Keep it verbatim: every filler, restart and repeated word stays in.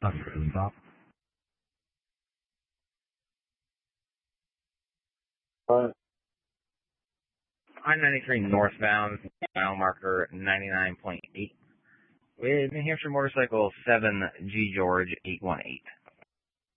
Upper top. Uh, I ninety-three northbound, mile marker ninety-nine point eight, with New Hampshire Motorcycle seven G George eight one eight.